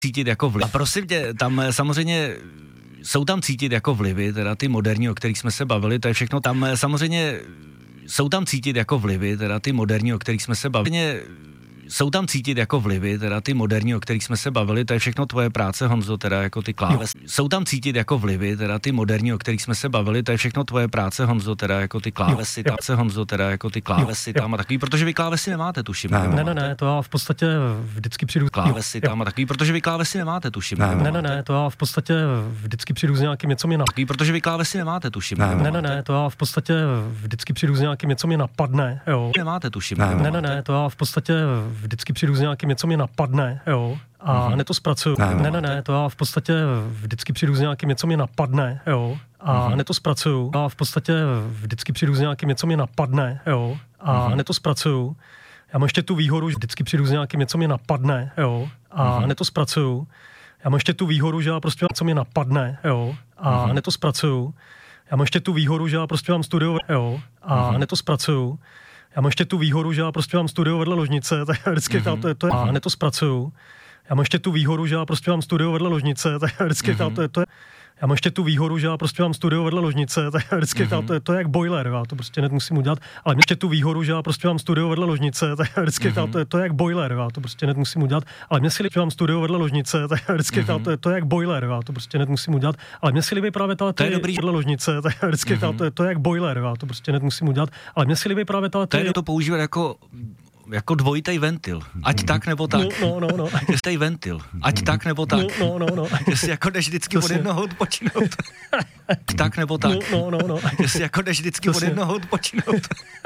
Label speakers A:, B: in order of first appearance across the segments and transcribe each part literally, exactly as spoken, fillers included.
A: cítit jako vliv. A prosím tě, tam samozřejmě jsou tam cítit jako vlivy, teda ty moderní, o kterých jsme se bavili, to je všechno tam samozřejmě jsou tam cítit jako vlivy, teda ty moderní, o kterých jsme se bavili. Jsou tam cítit jako vlivy, teda ty moderní, o kterých jsme se bavili, to je všechno tvoje práce, Honzo, teda jako ty klávesy. Jsou tam cítit jako vlivy, teda ty moderní, o kterých jsme se bavili, to je všechno tvoje práce, Honzo, teda jako ty klávesy, tam se Honzo, teda jako ty klávesy tam a takový, protože vy klávesy nemáte, tuším.
B: Ne, ne, ne, to já v podstatě vždycky přijdu
A: klávesy tam a takový, protože vy klávesy nemáte, tuším.
B: Ne, ne, ne, to já v podstatě vždycky přijdu s nějakým něco mi na.
A: Takový, protože vy klávesy nemáte, tuším.
B: Ne, ne, ne, to já v podstatě vždycky přijdu s nějakým něco mi napadne, jo.
A: Nemáte, tuším.
B: Ne, ne, ne, to já v podstatě vždycky přijdu s nějakým něco mi napadne, jo. A mm-hmm. hned to zpracuju. Ne, ne, ne, to já v podstatě vždycky přijdu s nějakým něco mi napadne, jo. A mm-hmm. hned to zpracuju. Já v podstatě vždycky přijdu s nějakým něco mi napadne, jo. A mm-hmm. hned to zpracuju. Já mám ještě tu výhodu, že vždycky přijdu s nějakým něco mi napadne, jo. A mm-hmm. hned to zpracuju. Já mám ještě tu výhodu, že já prostě něco mi napadne, jo. A mm-hmm. hned to zpracuju. Já mám ještě tu výhodu, že já prostě mám studio, jo. A mm-hmm. hned to zpracuju. Já mám ještě tu výhodu, že já prostě mám studio vedle ložnice, tak já vždycky mm-hmm. to, je, to je, a hned to zpracuju. Já mám ještě tu výhodu, že já prostě mám studio vedle ložnice, tak já vždycky mm-hmm. to, je, to je, já mám ještě tu výhodu, že já prostě mám studio vedle ložnice, tak já vždycky mm-hmm. to, je, to je jak boiler, já to prostě hned musím udělat, ale mám ještě tu výhodu, že já prostě mám studio vedle ložnice, tak já vždycky mm-hmm. to, je, to je jak boiler, já to prostě hned musím udělat, ale mě si líbí, že mám studio vedle ložnice, tak já vždycky mm-hmm. to, je, to je jak boiler, já to prostě hned musím udělat, ale mě si líbí právě ta
A: to je dobrý
B: vedle ložnice, tak já vždycky mm-hmm. to, je, to je jak boiler, já to prostě hned musím udělat, ale mě si líbí právě ta
A: to je to používat jako jako dvojitej ventil. Ať tak nebo tak.
B: No, no, no.
A: Jestli ventil. Ať tak nebo tak.
B: No, no, no.
A: Jestli jako jdeš vždycky od jednoho odpočinout. Tak nebo tak.
B: No, no, no.
A: Jestli jako jdeš vždycky od jednoho odpočinout.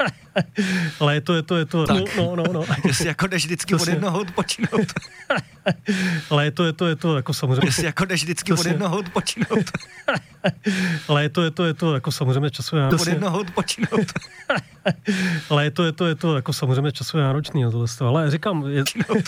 B: Ale je to, je to, je to.
A: Tak.
B: No, no, no.
A: Jestli jako jdeš vždycky od jednoho odpočinout.
B: Ale je to, je to, je to jako samozřejmě.
A: Jestli jako jdeš vždycky od jednoho odpočinout.
B: Ale je to, je to, je to jako samozřejmě časově náročný.
A: Od jednoho odpočinout.
B: Ale je to, je to, je to jako samozřejmě časově náročný, tohle z toho. Ale říkám, je...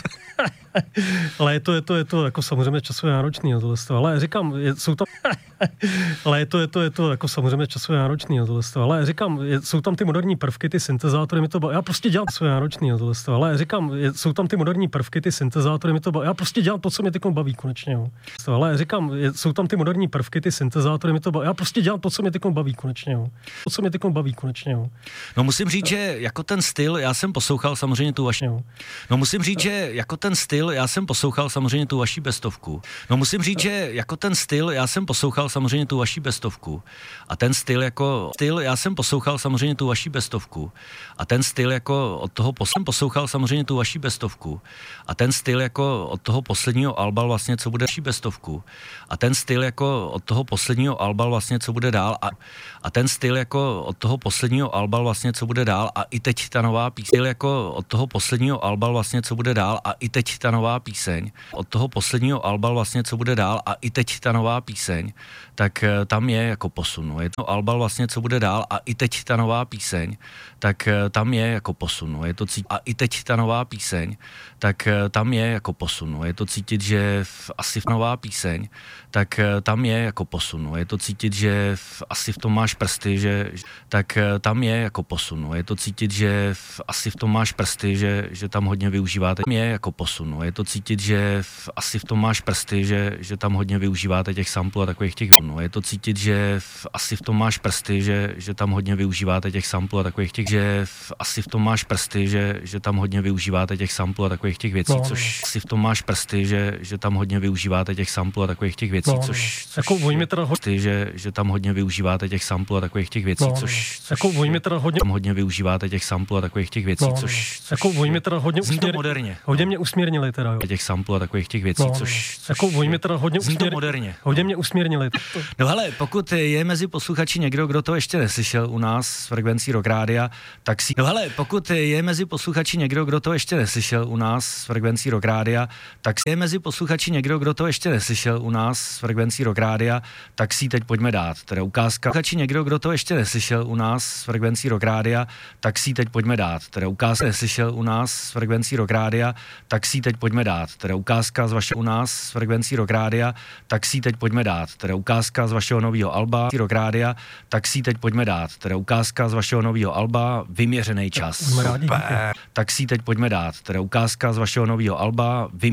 B: ale je to, je to, je to jako samozřejmě časově náročný, tohle z toho. Ale říkám, je, jsou tam... ale je to, je to, je to jako samozřejmě časově náročný, tohle z toho. Ale říkám, je, jsou tam ty moderní prvky, ty syntezátory, mi to ba... já prostě dělám časově náročný, tohle z toho. Ale říkám, je, jsou tam ty moderní prvky, ty syntezátory, mi to ba... já prostě dělám to, co mě teď baví konečně, jo. Ale říkám, je, jsou tam ty moderní prvky, ty syntezátory, mi to ba... já prostě dělám to, co mě teď baví konečně, jo. To, co mě teď baví konečně, jo.
A: No musím říct, že jako ten styl, já jsem poslouchal samozřejmě tu vaši. No musím říct, že jako ten styl, já jsem poslouchal samozřejmě tu vaši bestovku. No musím říct, že jako ten styl, já jsem poslouchal samozřejmě tu vaši bestovku. A ten styl jako styl, já jsem poslouchal samozřejmě tu vaši bestovku. A ten styl jako od toho jsem poslouchal samozřejmě tu vaši bestovku. A ten styl jako od toho posledního alba vlastně, co bude vaši bestovku. A ten styl jako od toho posledního alba vlastně, co bude dál. A, a ten styl jako od toho posledního alba vlastně, co bude dál. A i teď ta nová píseň. Styl jako od toho posledního alba vlastně, co bude dál. A i teď ta nová píseň. Od toho posledního alba vlastně, co bude dál. A i teď ta nová píseň. Tak tam je jako posun. Je to alba vlastně, co bude dál. A i teď ta nová píseň. Tak tam je jako posun. Je to cítit. A i teď ta nová píseň. Tak tam je jako posun. Je to cítit, že v, asi v nová píseň. Tak tam je jako posun. Je to cítit, že v, asi v tom máš prsty, že tak tam je jako posun. Je to cítit, že v, asi v tom máš prsty, že, že tam hodně využíváte. Je jako posun. Je to cítit, že v, asi v tom máš prsty, že, že tam hodně využíváte těch samplů a takových těch. Je to cítit, že v, asi v tom máš prsty, že, že tam hodně využíváte těch samplů a takových těch, že v, asi v tom máš prsty, že, že tam hodně využíváte těch samplů a takových těch věcí, no, což asi v tom máš prsty, že, že tam hodně využíváte těch samplů a takových těch věcí,
B: no,
A: což, což
B: jako oni mi teda
A: hodně, že, že tam hodně využíváte těch samplů a takových těch věcí,
B: no,
A: což, což
B: jako oni mi teda hodně
A: tam hodně využíváte těch samplů a takových těch věcí,
B: no,
A: což, což
B: jako oni mi teda hodně
A: usměr, moderně.
B: Hodně mě usměrnili teda. Jo.
A: Těch samplů a takových těch věcí,
B: no,
A: což, což
B: jako oni mi teda hodně
A: usměr, moderně.
B: Hodně mě usměrnili.
A: No hele, pokud je mezi posluchači někdo, kdo to ještě neslyšel u nás z frekvencí Rock Rádia, tak si... No hele, pokud je mezi posluchači někdo, kdo to ještě neslyšel u nás z frekvencí Rock Rádia, tak je mezi posluchači někdo, kdo to ještě neslyšel u nás z frekvencí Rock Rádia, tak si teď pojďme dát. Teda ukázka. Posluchači někdo, kdo to ještě neslyšel u nás z frekvencí Rock Rádia, tak si teď pojďme dát. Teda ukázka neslyšel u nás z frekvencí Rock Rádia, tak si teď pojďme dát. Teda ukázka z vašeho u nás z frekvencí Rock Rádia, tak si teď pojďme dát. Teda ukázka z vašeho nového alba Rock Rádia, tak si teď pojďme dát. Teda ukázka z vašeho nového alba Vyměřený čas.
B: Super.
A: Tak si teď pojďme dát. Teda ukázka z vašeho nového alba Vyměřený